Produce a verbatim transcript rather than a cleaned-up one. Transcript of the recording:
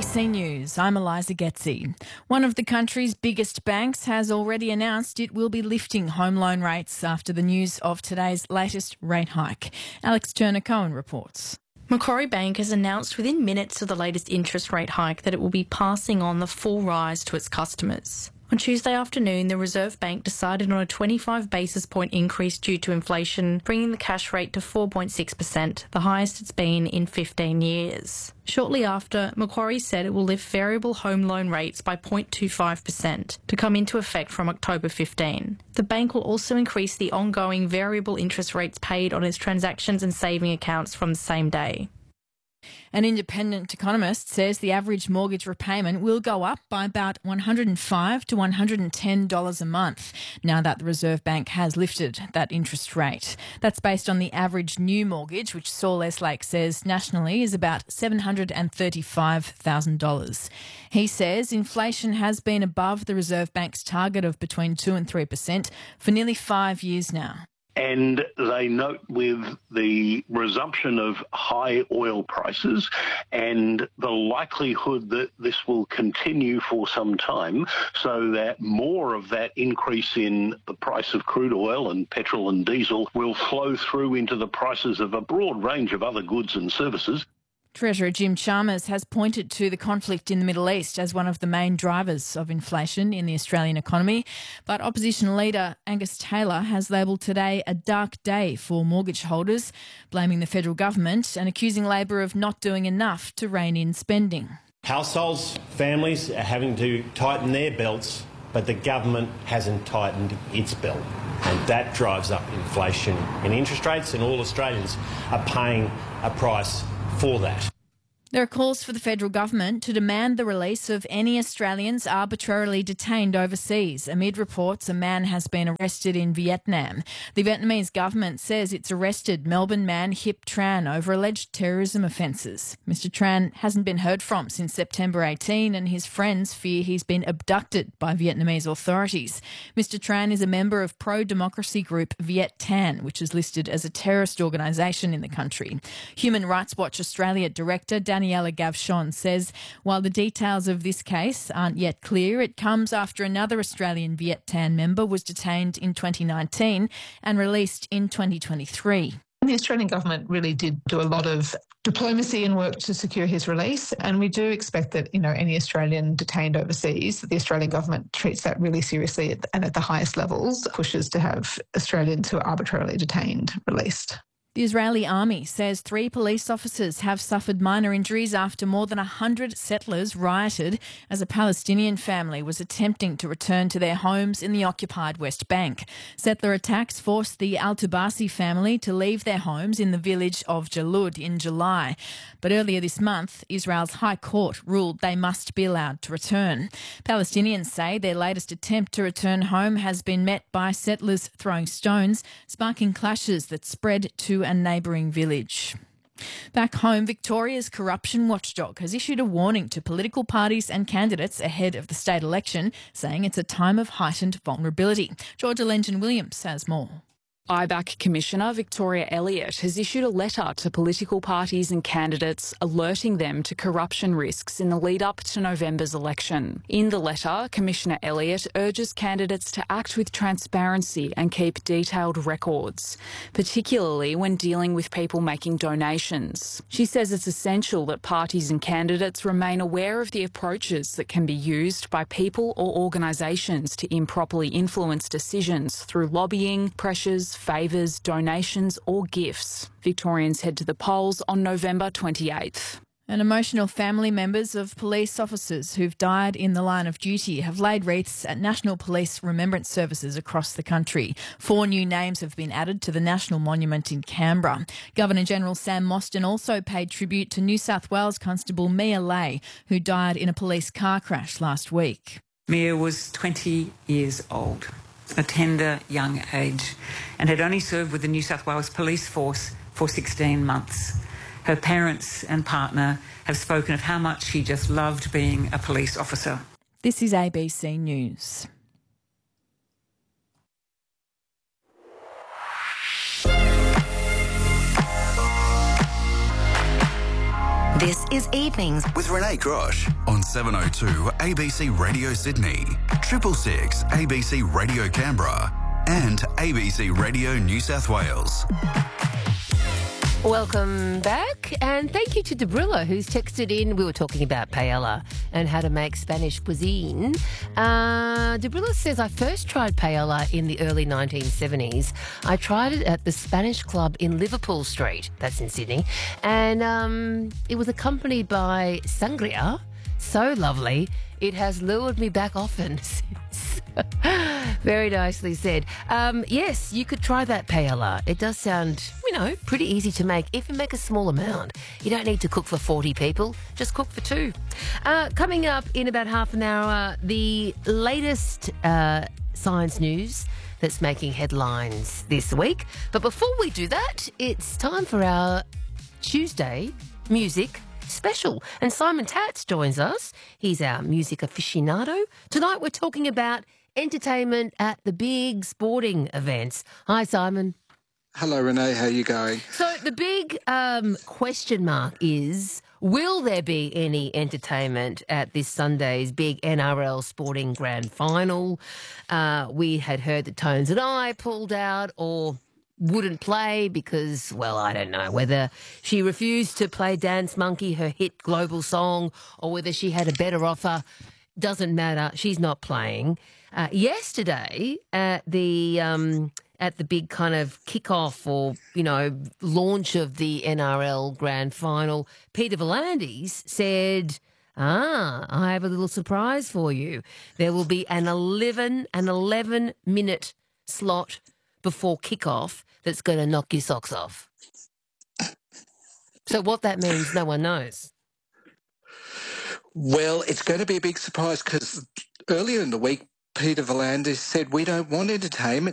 C News, I'm Eliza Getzi. One of the country's biggest banks has already announced it will be lifting home loan rates after the news of today's latest rate hike. Alex Turner-Cohen reports. Macquarie Bank has announced within minutes of the latest interest rate hike that it will be passing on the full rise to its customers. On Tuesday afternoon, the Reserve Bank decided on a twenty-five basis point increase due to inflation, bringing the cash rate to four point six percent, the highest it's been in fifteen years. Shortly after, Macquarie said it will lift variable home loan rates by zero point two five percent to come into effect from October fifteenth. The bank will also increase the ongoing variable interest rates paid on its transactions and saving accounts from the same day. An independent economist says the average mortgage repayment will go up by about one hundred five dollars to one hundred ten dollars a month now that the Reserve Bank has lifted that interest rate. That's based on the average new mortgage, which Saul Eslake says nationally is about seven hundred thirty-five thousand dollars. He says inflation has been above the Reserve Bank's target of between two and three percent for nearly five years now. And they note with the resumption of high oil prices and the likelihood that this will continue for some time, so that more of that increase in the price of crude oil and petrol and diesel will flow through into the prices of a broad range of other goods and services. Treasurer Jim Chalmers has pointed to the conflict in the Middle East as one of the main drivers of inflation in the Australian economy. But opposition leader Angus Taylor has labelled today a dark day for mortgage holders, blaming the federal government and accusing Labor of not doing enough to rein in spending. Households, families are having to tighten their belts, but the government hasn't tightened its belt. And that drives up inflation and interest rates, and all Australians are paying a price for that. There are calls for the federal government to demand the release of any Australians arbitrarily detained overseas. Amid reports a man has been arrested in Vietnam. The Vietnamese government says it's arrested Melbourne man Hip Tran over alleged terrorism offences. Mister Tran hasn't been heard from since September eighteenth, and his friends fear he's been abducted by Vietnamese authorities. Mister Tran is a member of pro-democracy group Viet Thanh, which is listed as a terrorist organisation in the country. Human Rights Watch Australia Director Daniela Gavshon says while the details of this case aren't yet clear, it comes after another Australian Viet Thanh member was detained in twenty nineteen and released in twenty twenty-three. The Australian government really did do a lot of diplomacy and work to secure his release, and we do expect that, you know, any Australian detained overseas, the Australian government treats that really seriously and at the highest levels pushes to have Australians who are arbitrarily detained released. The Israeli army says three police officers have suffered minor injuries after more than one hundred settlers rioted as a Palestinian family was attempting to return to their homes in the occupied West Bank. Settler attacks forced the Al-Tabasi family to leave their homes in the village of Jalud in July. But earlier this month, Israel's High Court ruled they must be allowed to return. Palestinians say their latest attempt to return home has been met by settlers throwing stones, sparking clashes that spread to a neighbouring village. Back home, Victoria's corruption watchdog has issued a warning to political parties and candidates ahead of the state election, saying it's a time of heightened vulnerability. Georgia Lengen-Williams has more. I BAC Commissioner Victoria Elliott has issued a letter to political parties and candidates alerting them to corruption risks in the lead-up to November's election. In the letter, Commissioner Elliott urges candidates to act with transparency and keep detailed records, particularly when dealing with people making donations. She says it's essential that parties and candidates remain aware of the approaches that can be used by people or organisations to improperly influence decisions through lobbying, pressures, favours, donations or gifts. Victorians head to the polls on November twenty-eighth. And emotional family members of police officers who've died in the line of duty have laid wreaths at National Police Remembrance Services across the country. Four new names have been added to the National Monument in Canberra. Governor-General Sam Mostyn also paid tribute to New South Wales Constable Mia Lay, who died in a police car crash last week. Mia was twenty years old, a tender young age, and had only served with the New South Wales Police Force for sixteen months. Her parents and partner have spoken of how much she just loved being a police officer. This is A B C News. This is Evenings with Renee Grosh on seven oh two A B C Radio Sydney, triple six A B C Radio Canberra and A B C Radio New South Wales. Welcome back, and thank you to Debrilla, who's texted in. We were talking about paella and how to make Spanish cuisine. Uh, Debrilla says, I first tried paella in the early nineteen seventies. I tried it at the Spanish Club in Liverpool Street, that's in Sydney, and um, it was accompanied by sangria. So lovely. It has lured me back often since. Very nicely said. Um, yes, you could try that paella. It does sound, you know, pretty easy to make if you make a small amount. You don't need to cook for forty people. Just cook for two. Uh, coming up in about half an hour, the latest uh, science news that's making headlines this week. But before we do that, it's time for our Tuesday music special. And Simon Tatz joins us. He's our music aficionado. Tonight we're talking about entertainment at the big sporting events. Hi, Simon. Hello, Renee. How are you going? So the big um, question mark is, will there be any entertainment at this Sunday's big N R L Sporting Grand Final? Uh, we had heard that Tones and I pulled out or wouldn't play because, well, I don't know whether she refused to play Dance Monkey, her hit global song, or whether she had a better offer. Doesn't matter. She's not playing. Uh, yesterday at the um, at the big kind of kickoff or, you know, launch of the N R L Grand Final, Peter V'landys said, ah, I have a little surprise for you. There will be an eleven, an eleven minute slot before kickoff that's going to knock your socks off. So what that means, no one knows. Well, it's going to be a big surprise because earlier in the week, Peter V'landys said we don't want entertainment